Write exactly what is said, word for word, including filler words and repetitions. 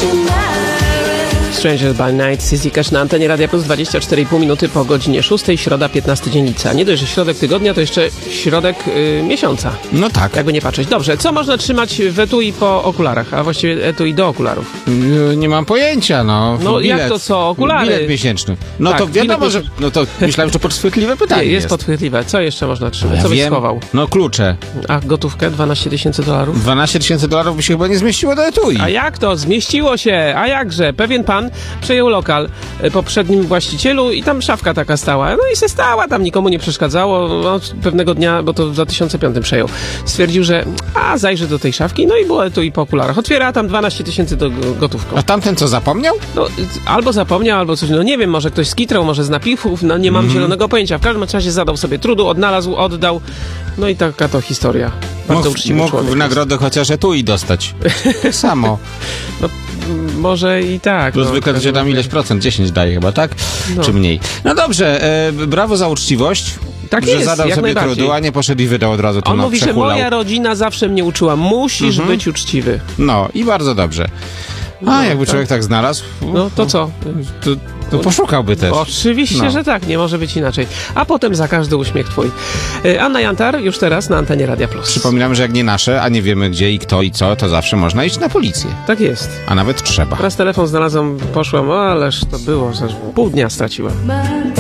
Stranger by Night, Sissy Cash na antenie Radia Plus, dwadzieścia cztery i pół minuty po godzinie szóstej, środa, piętnasty dzień lipca. Nie dość, że środek tygodnia, to jeszcze środek y, miesiąca. No tak. Jakby nie patrzeć. Dobrze, co można trzymać w etui po okularach, a właściwie etui do okularów? Yy, nie mam pojęcia, no. No bilet, jak to co? Okulary? Bilet miesięczny. No Tak, to wiadomo, bilet że... No to myślałem, że to podchwytliwe pytanie Nie, jest. jest podchwytliwe. Co jeszcze można trzymać? Ja Co byś wiem. schował? No klucze. A gotówkę? dwanaście tysięcy dolarów? dwanaście tysięcy dolarów by się chyba nie zmieściło do etui. A jak to? Zmieściło się! A jakże? Pewien pan przejął lokal poprzednim właścicielu i tam szafka taka stała. No i se stała, tam nikomu nie przeszkadzało. No, pewnego dnia, bo to w dwa tysiące piątym przejął, stwierdził, że a zajrzy do tej szafki, no i było tu i po okularach. Otwiera tam dwanaście tysięcy do gotówką. A tamten co, zapomniał? No, albo zapomniał, albo coś, no nie wiem, może ktoś skitrał, może z napiwów, no nie mam mm. zielonego pojęcia. W każdym razie zadał sobie trudu, odnalazł, oddał. No i taka to historia. Bardzo Mógł, uczciwy mógł człowiek. w nagrodę chociaż etui dostać. To samo. No, może i tak. Bo no, zwykle to się tam ileś procent, dziesięć daje chyba, tak? No. Czy mniej? No dobrze, e, brawo za uczciwość. Tak że jest, zadał jak sobie najbardziej. trudu, a nie poszedł i wydał od razu to On na mówi, że przehulał. moja rodzina zawsze mnie uczyła. Musisz Mhm. być uczciwy. No i bardzo dobrze. A No, jakby tak. człowiek tak znalazł, No to co? to, to poszukałby też. Oczywiście, No. że tak. Nie może być inaczej. A potem za każdy uśmiech twój. Y, Anna Jantar już teraz na antenie Radia Plus. Przypominam, że jak nie nasze, a nie wiemy gdzie i kto i co, to zawsze można iść na policję. Tak jest. A nawet trzeba. Raz telefon znalazłam, poszłam, o, ależ to było, że pół dnia straciłem.